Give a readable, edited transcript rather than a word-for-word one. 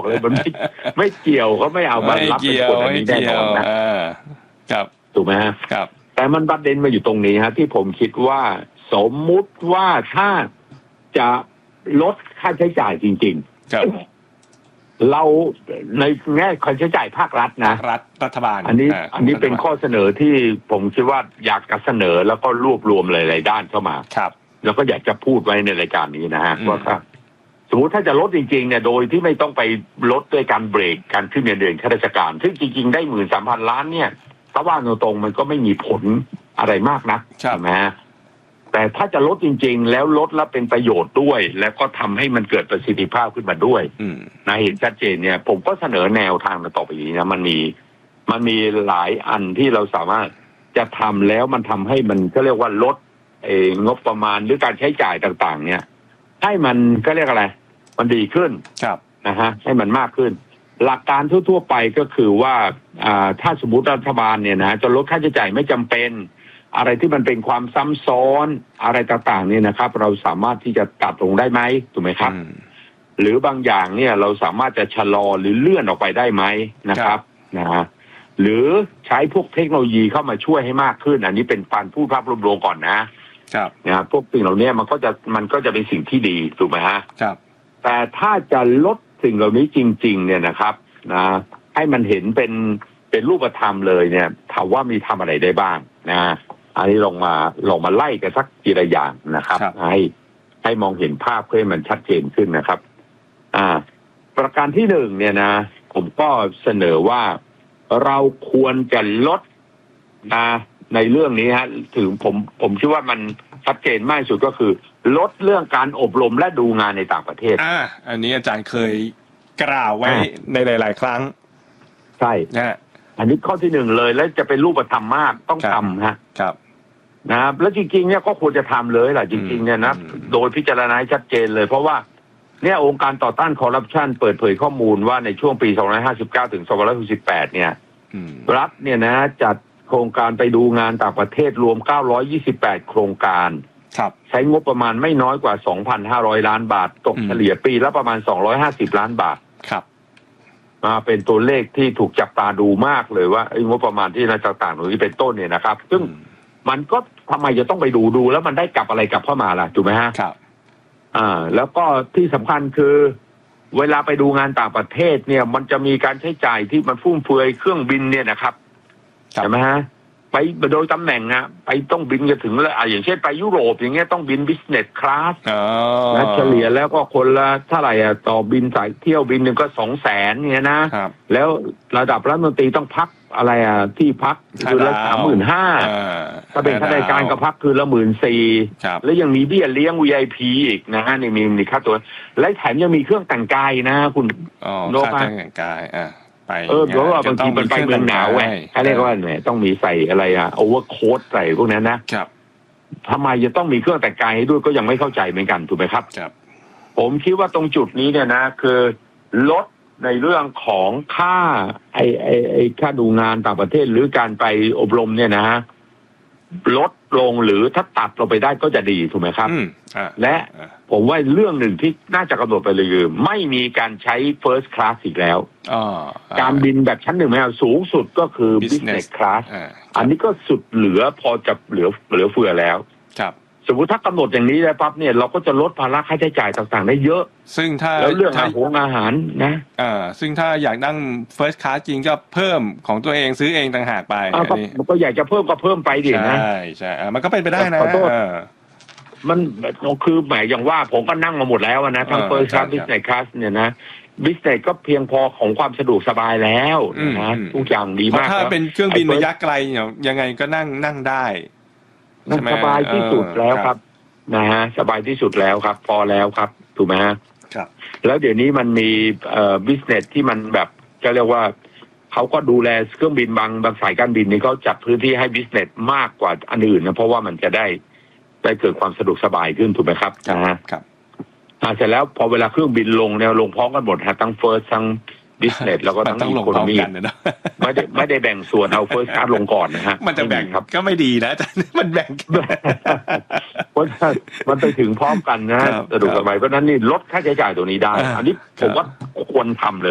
บอกเลยมันไม่เกี่ยวเขาไม่เอามารับเป็นคนอันนี้แน่นอนนะครับถูกไหมฮะครับแต่มันประเด็นมาอยู่ตรงนี้ฮะที่ผมคิดว่าสมมุติว่าถ้าจะลดค่าใช้จ่ายจริงๆครับเราในแง่ค่าใช้จ่ายภาครัฐนะรัฐบาลอันนี้เป็นข้อเสนอที่ผมคิดว่าอยากจะเสนอแล้วก็รวบรวมหลายๆด้านเข้ามาครับแล้วก็อยากจะพูดไว้ในรายการนี้นะฮะว่าสมมติถ้าจะลดจริงๆเนี่ยโดยที่ไม่ต้องไปลดด้วยการเบรกการขึ้นเงินเดือนข้าราชการซึ่งจริงๆได้ 13,000 ล้านเนี่ยถ้าว่าตรงๆมันก็ไม่มีผลอะไรมากนักใช่ไหมแต่ถ้าจะลดจริงๆแล้วลดแล้วเป็นประโยชน์ด้วยแล้วก็ทำให้มันเกิดประสิทธิภาพขึ้นมาด้วยนะเห็นชัดเจนเนี่ยผมก็เสนอแนวทางมาต่อไปนี้นะมันมีหลายอันที่เราสามารถจะทำแล้วมันทำให้มันก็เรียกว่าลดงบประมาณหรือการใช้จ่ายต่างๆเนี่ยให้มันก็เรียกอะไรมันดีขึ้นนะฮะให้มันมากขึ้นหลักการทั่วๆไปก็คือว่าถ้าสมมติรัฐบาลเนี่ยนะจะลดค่าใช้จ่ายไม่จำเป็นอะไรที่มันเป็นความซ้ำซ้อนอะไรต่างๆเนี่ยนะครับเราสามารถที่จะตัดลงได้ไหมถูกไหมครับหรือบางอย่างเนี่ยเราสามารถจะชะลอหรือเลื่อนออกไปได้ไหมนะครับนะฮะหรือใช้พวกเทคโนโลยีเข้ามาช่วยให้มากขึ้นอันนี้เป็นการพูดภาพรวมๆก่อนนะครับพวกสิ่งเหล่านี้มันก็จะเป็นสิ่งที่ดีถูกไหมฮะครับแต่ถ้าจะลดสิ่งเหล่านี้จริงๆเนี่ยนะครับนะให้มันเห็นเป็นรูปธรรมเลยเนี่ยถามว่ามีทำอะไรได้บ้างนะอันนี้ลองมาไล่กันสักทีละอย่างนะครับให้มองเห็นภาพเพื่อให้มันชัดเจนขึ้นนะครับประการที่หนึ่งเนี่ยนะผมก็เสนอว่าเราควรจะลดนะในเรื่องนี้ฮะถึงผมคิดว่ามันชัดเจนมากที่สุดก็คือลดเรื่องการอบรมและดูงานในต่างประเทศอันนี้อาจารย์เคยกล่าวไว้ในหลายๆครั้งใช่อันนี้ข้อที่หนึ่งเลยแล้วจะเป็นรูปธรรมมากต้องทำครับนะครับแล้วจริงๆเนี่ยก็ควรจะทำเลยแหละจริงๆเนี่ยนะโดยพิจารณาชัดเจนเลยเพราะว่าเนี่ยองค์การต่อต้านคอร์รัปชันเปิดเผยข้อมูลว่าในช่วงปี2559ถึง2568เนี่ยรัฐเนี่ยนะจัดโครงการไปดูงานต่างประเทศรวม928โครงการใช้งบประมาณไม่น้อยกว่า 2,500 ล้านบาทตกเฉลี่ยปีละประมาณ250ล้านบาทมาเป็นตัวเลขที่ถูกจับตาดูมากเลยว่างบประมาณที่ต่างๆเหล่านี้เป็นต้นเนี่ยนะครับซึ่งมันก็ทำไมจะต้องไปดูแล้วมันได้กลับอะไรกลับเข้ามาล่ะถูกไหมฮะแล้วก็ที่สำคัญคือเวลาไปดูงานต่างประเทศเนี่ยมันจะมีการใช้จ่ายที่มันฟุ่มเฟือยเครื่องบินเนี่ยนะครับใช่ไหมฮะไปโดยตำแหน่งนะไปต้องบินกันถึงแล้วอย่างเช่นไปยุโรปอย่างเงี้ยต้องบิน business class นะเฉลี่ยแล้วก็คนละเท่าไหร่ต่อบินสายเที่ยวบินหนึ่งก็ 200,000 เนี่ยนะแล้วระดับรัฐมนตรีต้องพักอะไรที่พักคือละ 35,000 ถ้าเป็นข้าราชการก็พักคือละ 14,000 แล้วยังมีเบี้ยเลี้ยง VIP อีกนะฮะนี่มีค่าตัวและแถมยังมีเครื่องแต่งกายนะคุณโลกแต่งกายเพราะว่าบางทีมันไปเมืองหนาวไงเขาเรียกว่าเนี่ยต้องมีใส่อะไรโอเวอร์โค้ทใส่พวกนั้นนะครับทำไมจะต้องมีเครื่องแต่งกายให้ด้วยก็ยังไม่เข้าใจเหมือนกันถูกไหมครับผมคิดว่าตรงจุดนี้เนี่ยนะคือลดในเรื่องของค่าค่าดูงานต่างประเทศหรือการไปอบรมเนี่ยนะฮะลดลงหรือถ้าตัดลงไปได้ก็จะดีถูกไหมครับและผมว่าเรื่องหนึ่งที่น่าจะกำหนดไปเลยคือไม่มีการใช้ first class อีกแล้วการบินแบบชั้นหนึ่งไม่เอาสูงสุดก็คือ business class อันนี้ก็สุดเหลือพอจะเหลือเฟือแล้วสมมติถ้ากำหนดอย่างนี้ได้ปั๊บเนี่ยเราก็จะลดภาระค่าใช้จ่ายต่างๆได้เยอะซึ่งถ้าแล้วเรื่องอาหารนะซึ่งถ้าอยากนั่ง first class จริงก็เพิ่มของตัวเองซื้อเองต่างหากไปก็อยากจะเพิ่มก็เพิ่มไปดินะใช่มันก็เป็นไปได้นะมันคือหมายอย่างว่าผมก็นั่งมาหมดแล้วนะทั้ง first class business class เนี่ยนะbusiness ก็เพียงพอของความสะดวกสบายแล้วนะทุกอย่างดีมากถ้าเป็นเครื่องบินระยะไกลเนี่ยยังไงก็นั่งได้สบายที่สุดแล้วครับนะฮะสบายที่สุดแล้วครับพอแล้วครับถูกไหมฮะครับแล้วเดี๋ยวนี้มันมีbusiness ที่มันแบบจะเรียกว่าเขาก็ดูแลเครื่องบินบางสายการบินนี่เขาจัดพื้นที่ให้ business มากกว่าอันอื่นนะเพราะว่ามันจะได้เกิดความสะดวกสบายขึ้นถูกไหมครับนะฮะครับเสร็จแล้วพอเวลาเครื่องบินลงเนี่ยลงพร้อมกันหมดฮะทั้ง first ทั้งbusiness แล้วก็ทั้งอีโคโนมีไม่ได้แบ่งส่วนเอา first class ลงก่อนนะฮะมันจะแบ่งครับก็ไม่ดีนะมันแบ่งเพราะมันไปถึงพร้อมกันนะสะดวกสบายเพราะนั้นนี่ลดค่าใช้จ่ายตัวนี้ได้อันนี้ผมว่าควรทำเลย